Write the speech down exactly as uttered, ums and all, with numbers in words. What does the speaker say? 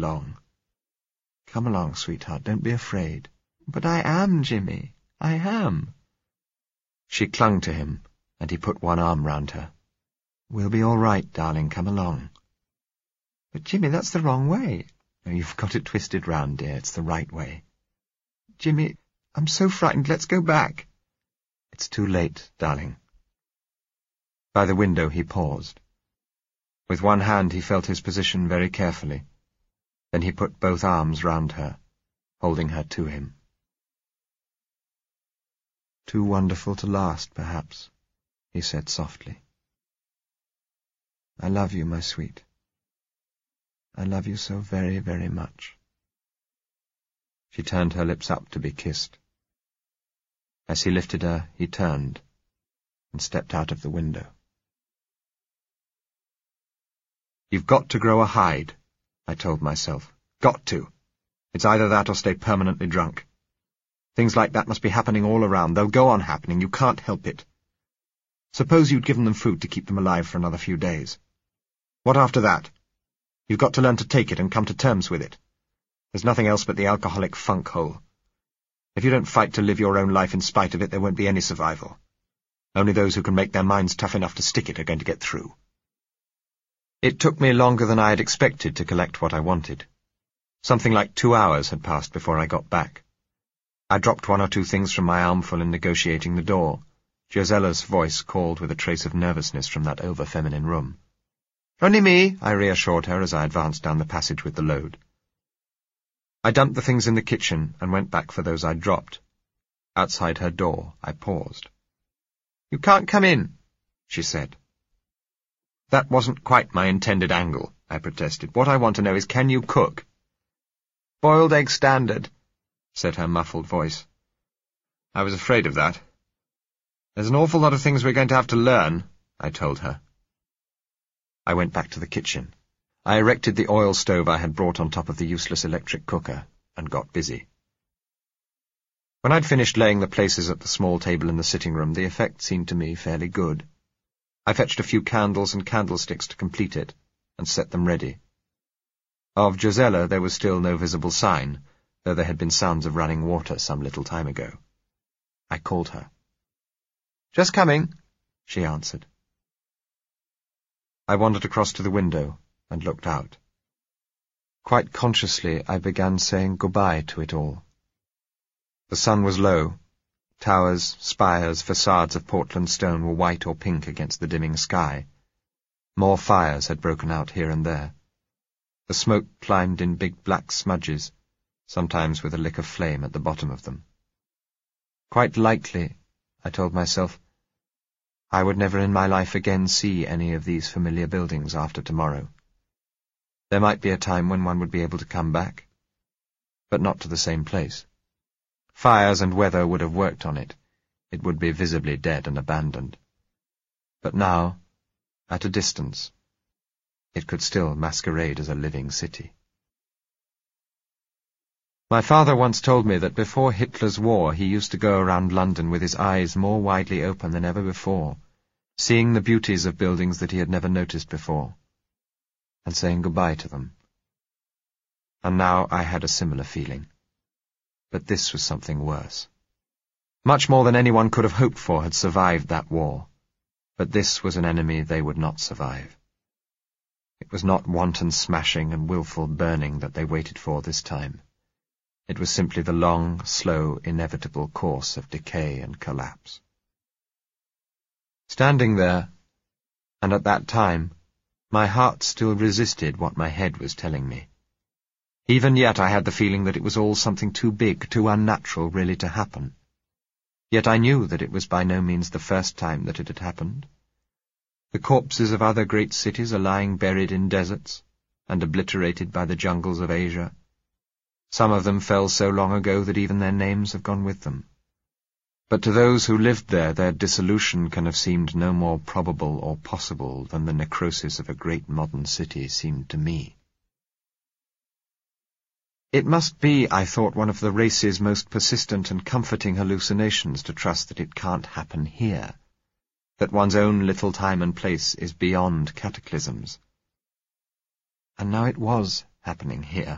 along. Come along, sweetheart, don't be afraid. But I am, Jimmy, I am. She clung to him, and he put one arm round her. We'll be all right, darling, come along. But, Jimmy, that's the wrong way. No, you've got it twisted round, dear, it's the right way. Jimmy, I'm so frightened, let's go back. It's too late, darling. By the window he paused. With one hand he felt his position very carefully. Then he put both arms round her, holding her to him. Too wonderful to last, perhaps, he said softly. I love you, my sweet. I love you so very, very much. She turned her lips up to be kissed. As he lifted her, he turned and stepped out of the window. You've got to grow a hide, I told myself. Got to. It's either that or stay permanently drunk. Things like that must be happening all around. They'll go on happening. You can't help it. Suppose you'd given them food to keep them alive for another few days. What after that? You've got to learn to take it and come to terms with it. There's nothing else but the alcoholic funk hole. If you don't fight to live your own life in spite of it, there won't be any survival. Only those who can make their minds tough enough to stick it are going to get through. It took me longer than I had expected to collect what I wanted. Something like two hours had passed before I got back. I dropped one or two things from my armful in negotiating the door. Josella's voice called with a trace of nervousness from that over-feminine room. Only me, I reassured her as I advanced down the passage with the load. I dumped the things in the kitchen and went back for those I'd dropped. Outside her door, I paused. You can't come in, she said. That wasn't quite my intended angle, I protested. What I want to know is, can you cook? Boiled egg standard, said her muffled voice. I was afraid of that. There's an awful lot of things we're going to have to learn, I told her. I went back to the kitchen. I erected the oil stove I had brought on top of the useless electric cooker and got busy. When I'd finished laying the places at the small table in the sitting room, the effect seemed to me fairly good. I fetched a few candles and candlesticks to complete it, and set them ready. Of Josella there was still no visible sign, though there had been sounds of running water some little time ago. I called her. Just coming, she answered. I wandered across to the window and looked out. Quite consciously I began saying goodbye to it all. The sun was low. Towers, spires, facades of Portland stone were white or pink against the dimming sky. More fires had broken out here and there. The smoke climbed in big black smudges, sometimes with a lick of flame at the bottom of them. Quite likely, I told myself, I would never in my life again see any of these familiar buildings after tomorrow. There might be a time when one would be able to come back, but not to the same place. Fires and weather would have worked on it. It would be visibly dead and abandoned. But now, at a distance, it could still masquerade as a living city. My father once told me that before Hitler's war he used to go around London with his eyes more widely open than ever before, seeing the beauties of buildings that he had never noticed before, and saying goodbye to them. And now I had a similar feeling. But this was something worse. Much more than anyone could have hoped for had survived that war, but this was an enemy they would not survive. It was not wanton smashing and wilful burning that they waited for this time. It was simply the long, slow, inevitable course of decay and collapse. Standing there, and at that time, my heart still resisted what my head was telling me. Even yet I had the feeling that it was all something too big, too unnatural really to happen. Yet I knew that it was by no means the first time that it had happened. The corpses of other great cities are lying buried in deserts and obliterated by the jungles of Asia. Some of them fell so long ago that even their names have gone with them. But to those who lived there, their dissolution can have seemed no more probable or possible than the necrosis of a great modern city seemed to me. It must be, I thought, one of the race's most persistent and comforting hallucinations to trust that it can't happen here, that one's own little time and place is beyond cataclysms. And now it was happening here.